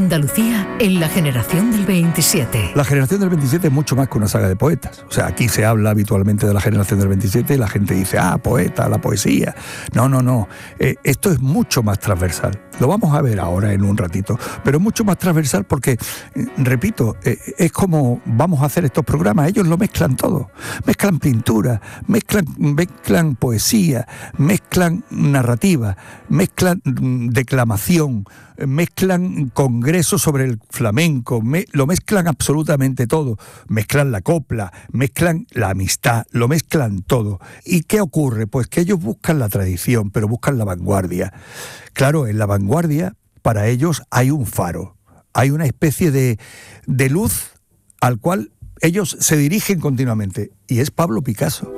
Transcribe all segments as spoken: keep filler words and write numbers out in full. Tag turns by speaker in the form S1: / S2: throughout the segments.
S1: Andalucía en la generación del veintisiete.
S2: La generación del veintisiete es mucho más que una saga de poetas. O sea, aquí se habla habitualmente de la generación del veintisiete y la gente dice, ah, poeta, la poesía. No, no, no. Eh, esto es mucho más transversal. Lo vamos a ver ahora en un ratito, pero es mucho más transversal porque, eh, repito, eh, es como vamos a hacer estos programas. Ellos lo mezclan todo. Mezclan pintura, mezclan, mezclan poesía, mezclan narrativa, mezclan mm, declamación, mezclan congresos sobre el flamenco, me, lo mezclan absolutamente todo, mezclan la copla, mezclan la amistad, lo mezclan todo. ¿Y qué ocurre? Pues que ellos buscan la tradición, pero buscan la vanguardia. Claro, en la vanguardia, para ellos hay un faro, hay una especie de, de luz al cual ellos se dirigen continuamente, y es Pablo Picasso.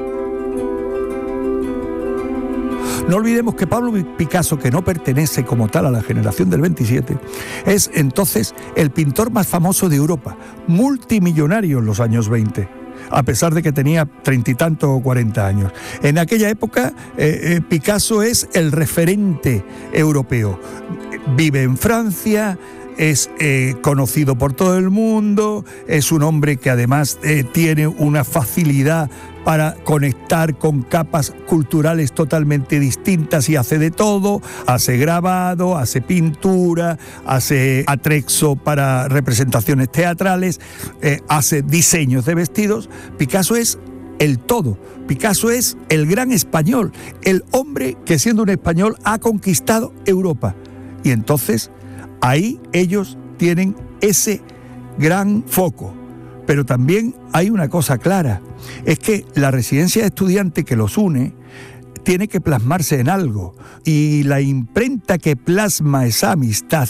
S2: No olvidemos que Pablo Picasso, que no pertenece como tal a la generación del veintisiete, es entonces el pintor más famoso de Europa, multimillonario en los años veinte, a pesar de que tenía treinta y tantos o cuarenta años. En aquella época, eh, eh, Picasso es el referente europeo. Vive en Francia, es eh, conocido por todo el mundo, es un hombre que además eh, tiene una facilidad para conectar con capas culturales totalmente distintas y hace de todo, hace grabado, hace pintura, hace atrezzo para representaciones teatrales, eh, hace diseños de vestidos. Picasso es el todo. Picasso es el gran español, el hombre que siendo un español ha conquistado Europa. Y entonces ahí ellos tienen ese gran foco. Pero también hay una cosa clara, es que la residencia de estudiantes que los une tiene que plasmarse en algo, y la imprenta que plasma esa amistad,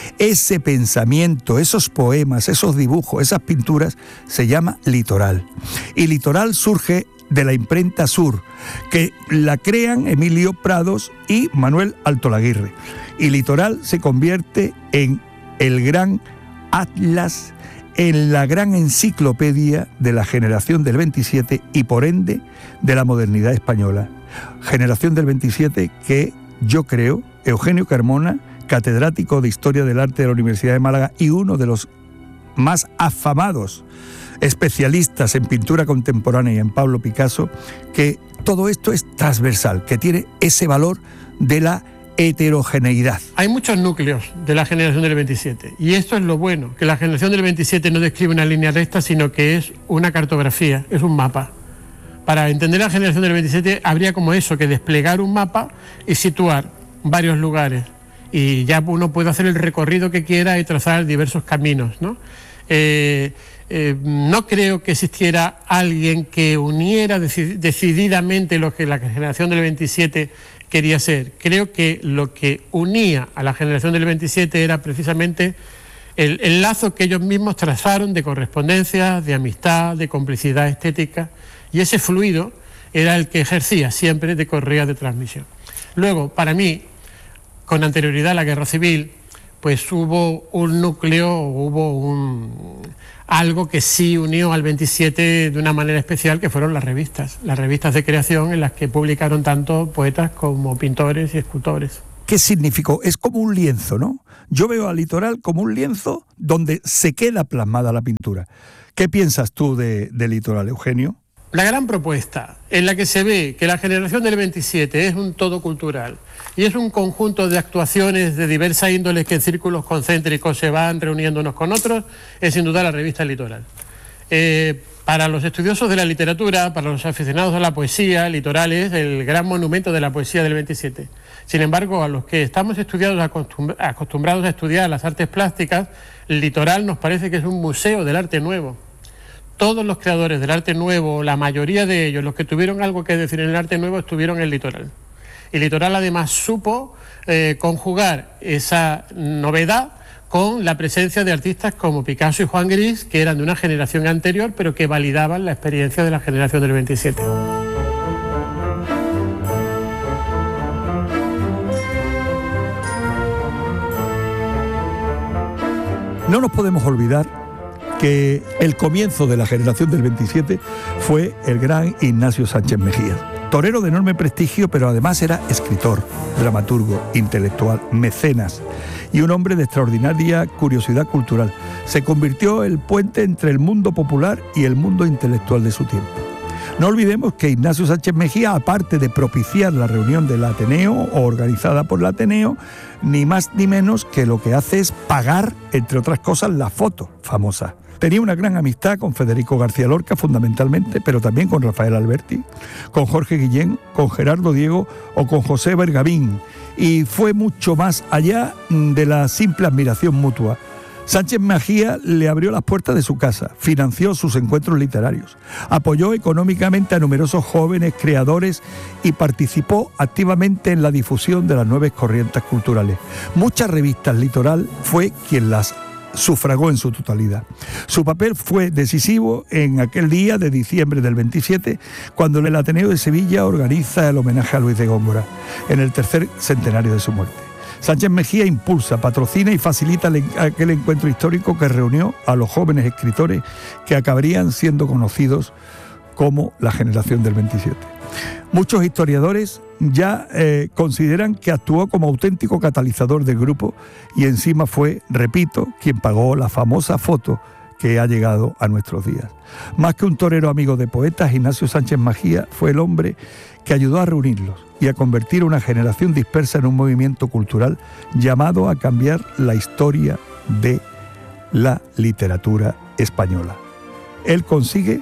S2: ese pensamiento, esos poemas, esos dibujos, esas pinturas, se llama Litoral. Y Litoral surge de la imprenta Sur, que la crean Emilio Prados y Manuel Altolaguirre. Y Litoral se convierte en el gran atlas, en la gran enciclopedia de la generación del veintisiete y por ende de la modernidad española. Generación del veintisiete que yo creo, Eugenio Carmona, catedrático de Historia del Arte de la Universidad de Málaga y uno de los más afamados especialistas en pintura contemporánea y en Pablo Picasso, que todo esto es transversal, que tiene ese valor de la heterogeneidad.
S3: Hay muchos núcleos de la generación del veintisiete y esto es lo bueno, que la generación del veintisiete no describe una línea recta, sino que es una cartografía, es un mapa. Para entender la generación del veintisiete habría como eso, que desplegar un mapa y situar varios lugares, y ya uno puede hacer el recorrido que quiera y trazar diversos caminos, ¿no? Eh, eh, no creo que existiera alguien que uniera deci- decididamente lo que la generación del veintisiete quería ser. Creo que lo que unía a la generación del veintisiete era precisamente el, el lazo que ellos mismos trazaron de correspondencia, de amistad, de complicidad estética, y ese fluido era el que ejercía siempre de correa de transmisión. Luego, para mí, con anterioridad a la Guerra Civil, pues hubo un núcleo, hubo un, algo que sí unió al veintisiete de una manera especial, que fueron las revistas, las revistas de creación en las que publicaron tanto poetas como pintores y escultores.
S2: ¿Qué significó? Es como un lienzo, ¿no? Yo veo al Litoral como un lienzo donde se queda plasmada la pintura. ¿Qué piensas tú de, de Litoral, Eugenio?
S3: La gran propuesta en la que se ve que la generación del veintisiete es un todo cultural y es un conjunto de actuaciones de diversas índoles que en círculos concéntricos se van reuniendo unos con otros, es sin duda la revista Litoral. Eh, para los estudiosos de la literatura, para los aficionados a la poesía, Litoral es el gran monumento de la poesía del veintisiete. Sin embargo, a los que estamos estudiados, acostum- acostumbrados a estudiar las artes plásticas, Litoral nos parece que es un museo del arte nuevo. Todos los creadores del arte nuevo, la mayoría de ellos, los que tuvieron algo que decir en el arte nuevo, estuvieron en Litoral. Y Litoral además supo eh, conjugar esa novedad con la presencia de artistas como Picasso y Juan Gris, que eran de una generación anterior, pero que validaban la experiencia de la generación del veintisiete.
S2: No nos podemos olvidar que el comienzo de la generación del veintisiete fue el gran Ignacio Sánchez Mejías. Torero de enorme prestigio, pero además era escritor, dramaturgo, intelectual, mecenas. y un hombre de extraordinaria curiosidad cultural. Se convirtió en el puente entre el mundo popular y el mundo intelectual de su tiempo. No olvidemos que Ignacio Sánchez Mejía, aparte de propiciar la reunión del Ateneo o organizada por el Ateneo, ni más ni menos que lo que hace es pagar, entre otras cosas, la foto famosa. Tenía una gran amistad con Federico García Lorca, fundamentalmente, pero también con Rafael Alberti, con Jorge Guillén, con Gerardo Diego o con José Bergavín. Y fue mucho más allá de la simple admiración mutua. Sánchez Mejía le abrió las puertas de su casa, financió sus encuentros literarios, apoyó económicamente a numerosos jóvenes creadores y participó activamente en la difusión de las nuevas corrientes culturales. Muchas revistas Litoral fue quien las sufragó en su totalidad. Su papel fue decisivo en aquel día de diciembre del veintisiete, cuando el Ateneo de Sevilla organiza el homenaje a Luis de Góngora, en el tercer centenario de su muerte. Sánchez Mejía impulsa, patrocina y facilita aquel encuentro histórico que reunió a los jóvenes escritores que acabarían siendo conocidos como la generación del veintisiete. Muchos historiadores ya eh, consideran que actuó como auténtico catalizador del grupo y encima fue, repito, quien pagó la famosa foto que ha llegado a nuestros días. Más que un torero amigo de poetas, Ignacio Sánchez Mejía fue el hombre que ayudó a reunirlos y a convertir una generación dispersa en un movimiento cultural llamado a cambiar la historia de la literatura española. Él consigue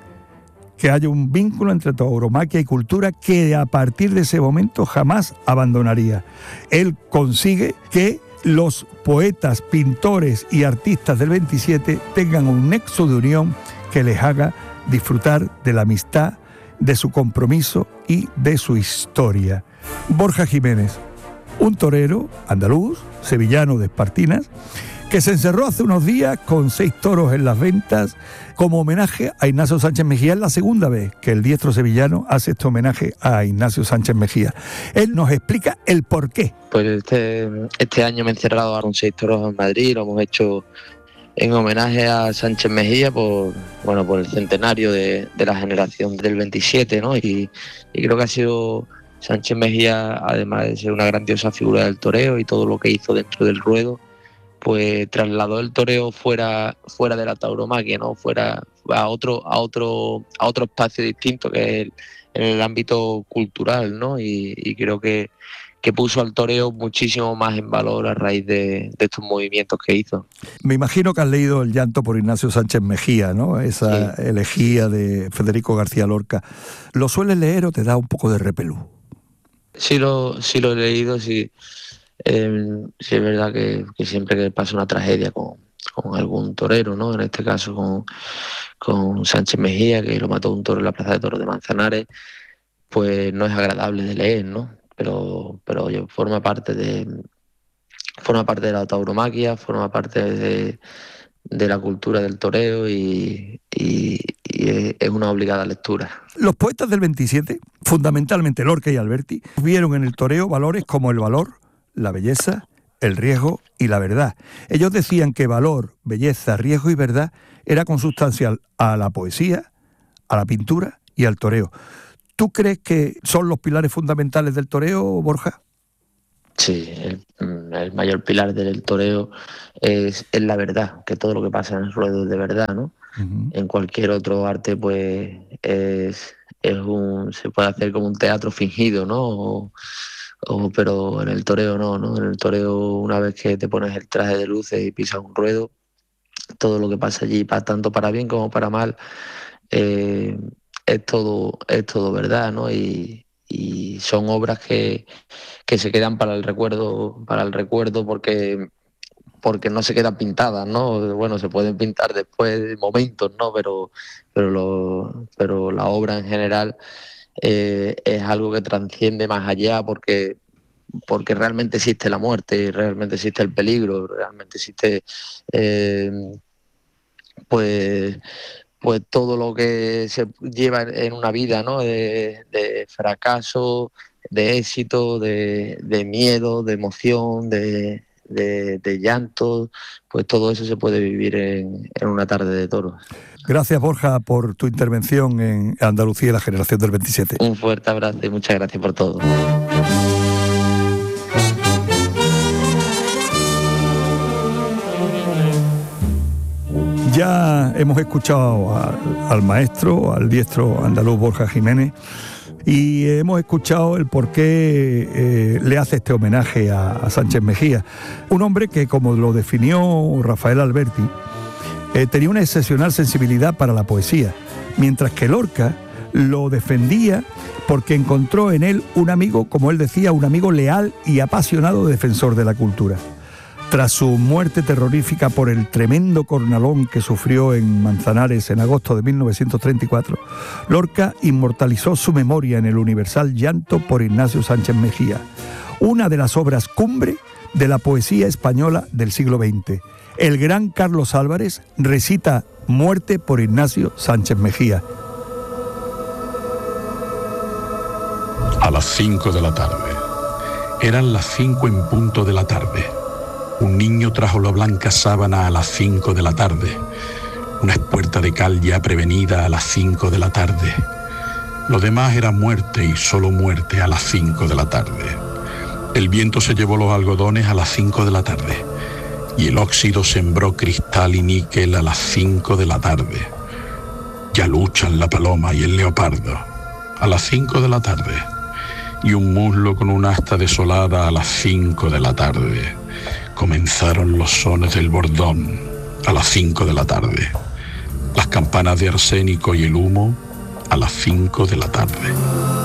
S2: que haya un vínculo entre tauromaquia y cultura que a partir de ese momento jamás abandonaría. Él consigue que los poetas, pintores y artistas del veintisiete tengan un nexo de unión que les haga disfrutar de la amistad, de su compromiso y de su historia. Borja Jiménez, un torero andaluz, sevillano de Espartinas, que se encerró hace unos días con seis toros en las ventas como homenaje a Ignacio Sánchez Mejía. Es la segunda vez que el diestro sevillano hace este homenaje a Ignacio Sánchez Mejía. Él nos explica el porqué.
S4: Pues este, este año me he encerrado con seis toros en Madrid, lo hemos hecho en homenaje a Sánchez Mejía por, bueno, por el centenario de, de la generación del veintisiete, ¿no? Y, y creo que ha sido Sánchez Mejía, además de ser una grandiosa figura del toreo y todo lo que hizo dentro del ruedo, pues trasladó el toreo fuera fuera de la tauromaquia, ¿no? Fuera a otro a otro a otro espacio distinto, que es el, en el ámbito cultural, ¿no? Y, y creo que, que puso al toreo muchísimo más en valor a raíz de, de estos movimientos que hizo.
S2: Me imagino que has leído El llanto por Ignacio Sánchez Mejía, ¿no? Esa sí. Elegía de Federico García Lorca. ¿Lo sueles leer o te da un poco de repelú?
S4: Sí lo, sí lo he leído, sí. Eh, sí es verdad que, que siempre que pasa una tragedia con, con algún torero, ¿no? En este caso con, con Sánchez Mejía, que lo mató un toro en la Plaza de Toros de Manzanares, pues no es agradable de leer, ¿no? Pero, pero oye, forma parte de forma parte de la tauromaquia, forma parte de, de la cultura del toreo y, y, y es una obligada lectura.
S2: Los poetas del veintisiete, fundamentalmente Lorca y Alberti, vieron en el toreo valores como el valor, la belleza, el riesgo y la verdad. Ellos decían que valor, belleza, riesgo y verdad era consustancial a la poesía, a la pintura y al toreo. ¿Tú crees que son los pilares fundamentales del toreo, Borja?
S4: Sí, el, el mayor pilar del toreo es, es la verdad, que todo lo que pasa en el ruedo es de verdad, ¿no? Uh-huh. En cualquier otro arte, pues, es, es un, se puede hacer como un teatro fingido, ¿no? O, o, pero en el toreo no, ¿no? En el toreo, una vez que te pones el traje de luces y pisas un ruedo, todo lo que pasa allí, para, tanto para bien como para mal, eh, es todo, es todo verdad, ¿no? Y, y son obras que, que se quedan para el recuerdo, para el recuerdo porque, porque no se quedan pintadas, ¿no? Bueno, se pueden pintar después momentos, ¿no? Pero, pero, lo, pero la obra en general eh, es algo que trasciende más allá porque, porque realmente existe la muerte, realmente existe el peligro, realmente existe eh, pues pues todo lo que se lleva en una vida, ¿no? De, de fracaso, de éxito, de, de miedo, de emoción, de, de, de llanto, pues todo eso se puede vivir en, en una tarde de toros.
S2: Gracias, Borja, por tu intervención en Andalucía y la generación del veintisiete.
S4: Un fuerte abrazo y muchas gracias por todo.
S2: Ya hemos escuchado a, al maestro, al diestro andaluz Borja Jiménez, y hemos escuchado el por qué eh, le hace este homenaje a, a Sánchez Mejía, un hombre que, como lo definió Rafael Alberti, eh, tenía una excepcional sensibilidad para la poesía, mientras que Lorca lo defendía porque encontró en él un amigo, como él decía, un amigo leal y apasionado defensor de la cultura. Tras su muerte terrorífica por el tremendo cornalón que sufrió en Manzanares en agosto de mil novecientos treinta y cuatro, Lorca inmortalizó su memoria en el universal Llanto por Ignacio Sánchez Mejía, una de las obras cumbre de la poesía española del siglo veinte. El gran Carlos Álvarez recita Muerte por Ignacio Sánchez Mejía.
S5: A las cinco de la tarde. Eran las cinco en punto de la tarde. Un niño trajo la blanca sábana a las cinco de la tarde. Una espuerta de cal ya prevenida a las cinco de la tarde. Lo demás era muerte y solo muerte a las cinco de la tarde. El viento se llevó los algodones a las cinco de la tarde. Y el óxido sembró cristal y níquel a las cinco de la tarde. Ya luchan la paloma y el leopardo a las cinco de la tarde. Y un muslo con un asta desolada a las cinco de la tarde. Comenzaron los sones del bordón a las cinco de la tarde. Las campanas de arsénico y el humo a las cinco de la tarde.